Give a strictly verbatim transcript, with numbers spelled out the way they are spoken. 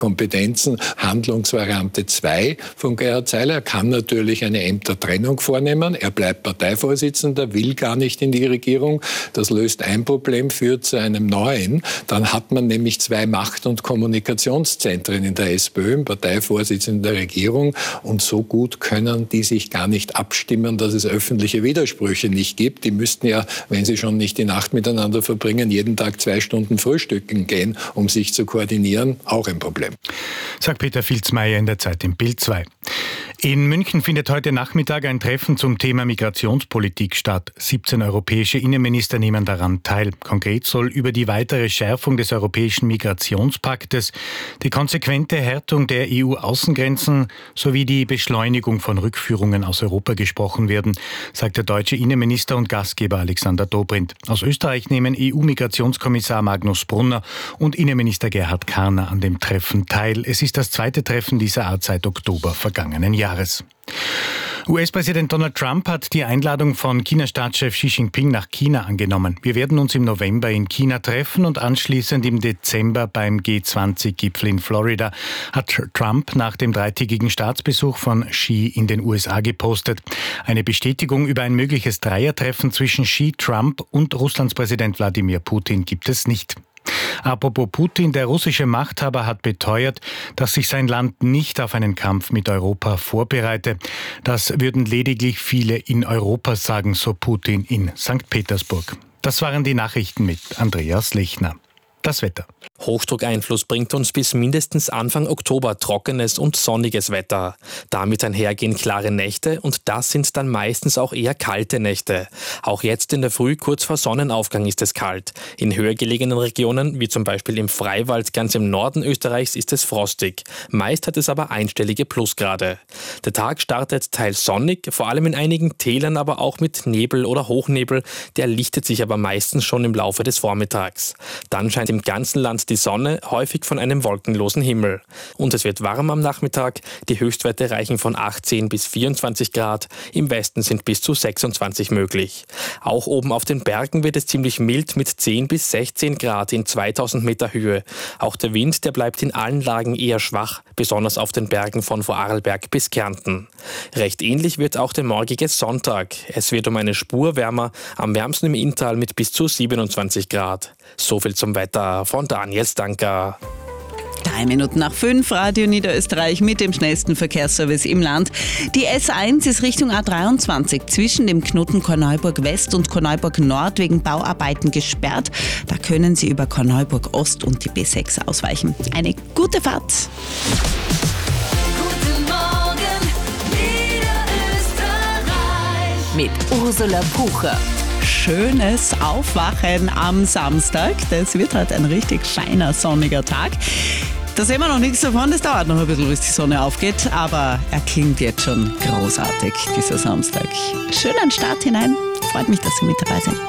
Kompetenzen, Handlungsvariante zwei von Gerhard Seiler. Er kann natürlich eine Ämtertrennung vornehmen. Er bleibt Parteivorsitzender, will gar nicht in die Regierung. Das löst ein Problem, führt zu einem neuen. Dann hat man nämlich zwei Macht- und Kommunikationszentren in der SPÖ, im Parteivorsitzenden der Regierung. Und so gut können die sich gar nicht abstimmen, dass es öffentliche Widersprüche nicht gibt. Die müssten ja, wenn sie schon nicht die Nacht miteinander verbringen, jeden Tag zwei Stunden frühstücken gehen, um sich zu koordinieren. Auch ein Problem. Sagt Peter Filzmeier in der Zeit im Bild zwei. In München findet heute Nachmittag ein Treffen zum Thema Migrationspolitik statt. siebzehn europäische Innenminister nehmen daran teil. Konkret soll über die weitere Schärfung des europäischen Migrationspaktes, die konsequente Härtung der E U-Außengrenzen sowie die Beschleunigung von Rückführungen aus Europa gesprochen werden, sagt der deutsche Innenminister und Gastgeber Alexander Dobrindt. Aus Österreich nehmen E U-Migrationskommissar Magnus Brunner und Innenminister Gerhard Karner an dem Treffen teil. Es ist das zweite Treffen dieser Art seit Oktober vergangenen Jahres. U S-Präsident Donald Trump hat die Einladung von China-Staatschef Xi Jinping nach China angenommen. Wir werden uns im November in China treffen und anschließend im Dezember beim G zwanzig Gipfel in Florida, hat Trump nach dem dreitägigen Staatsbesuch von Xi in den U S A gepostet. Eine Bestätigung über ein mögliches Dreiertreffen zwischen Xi, Trump und Russlands Präsident Wladimir Putin gibt es nicht. Apropos Putin, der russische Machthaber hat beteuert, dass sich sein Land nicht auf einen Kampf mit Europa vorbereite. Das würden lediglich viele in Europa sagen, so Putin in Sankt Petersburg. Das waren die Nachrichten mit Andreas Lechner. Das Wetter. Hochdruckeinfluss bringt uns bis mindestens Anfang Oktober trockenes und sonniges Wetter. Damit einhergehen klare Nächte und das sind dann meistens auch eher kalte Nächte. Auch jetzt in der Früh kurz vor Sonnenaufgang ist es kalt. In höher gelegenen Regionen, wie zum Beispiel im Freiwald ganz im Norden Österreichs, ist es frostig. Meist hat es aber einstellige Plusgrade. Der Tag startet teils sonnig, vor allem in einigen Tälern, aber auch mit Nebel oder Hochnebel. Der lichtet sich aber meistens schon im Laufe des Vormittags. Dann scheint im ganzen Land die Sonne, häufig von einem wolkenlosen Himmel. Und es wird warm am Nachmittag. Die Höchstwerte reichen von achtzehn bis vierundzwanzig Grad. Im Westen sind bis zu sechsundzwanzig möglich. Auch oben auf den Bergen wird es ziemlich mild mit zehn bis sechzehn Grad in zweitausend Meter Höhe. Auch der Wind, der bleibt in allen Lagen eher schwach, besonders auf den Bergen von Vorarlberg bis Kärnten. Recht ähnlich wird auch der morgige Sonntag. Es wird um eine Spur wärmer, am wärmsten im Inntal mit bis zu siebenundzwanzig Grad. So viel zum Wetter von Daniel Stanker. Drei Minuten nach fünf, Radio Niederösterreich mit dem schnellsten Verkehrsservice im Land. Die S eins ist Richtung A dreiundzwanzig zwischen dem Knoten Korneuburg West und Korneuburg Nord wegen Bauarbeiten gesperrt. Da können Sie über Korneuburg Ost und die B sechs ausweichen. Eine gute Fahrt. Guten Morgen, Niederösterreich. Mit Ursula Pucher. Schönes Aufwachen am Samstag. Das wird halt ein richtig feiner, sonniger Tag. Da sehen wir noch nichts davon, das dauert noch ein bisschen, bis die Sonne aufgeht, aber er klingt jetzt schon großartig, dieser Samstag. Schönen Start hinein, freut mich, dass Sie mit dabei sind.